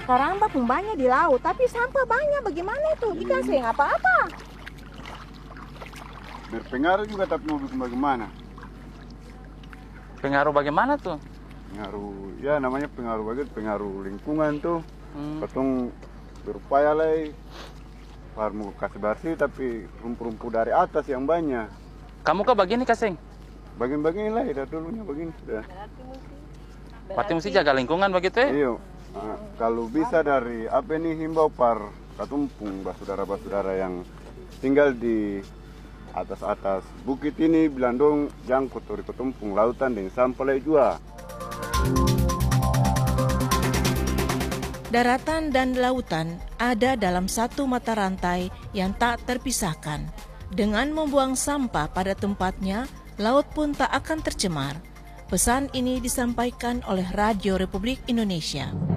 karamba pun banyak di laut, tapi sampah banyak. Bagaimana itu? Dikasih apa-apa? Berpengaruh juga, tapi mau bikin bagaimana? Pengaruh bagaimana tuh? Pengaruh, ya namanya pengaruh pengaruh lingkungan tuh. Potong berupaya lah, mau kasih bersih, tapi rumput-rumput dari atas yang banyak. Kamu kok begini, Kaseng? Bagian-bagian lah, dari dulunya begini sudah. Berarti mesti jaga lingkungan begitu ya? Iya. Nah, kalau bisa dari apa ini himbau par katumpung saudara-saudara yang tinggal di atas bukit ini bilang dong jangan kotori ketumpung lautan dan sampah juga. Daratan dan lautan ada dalam satu mata rantai yang tak terpisahkan. Dengan membuang sampah pada tempatnya, laut pun tak akan tercemar. Pesan ini disampaikan oleh Radio Republik Indonesia.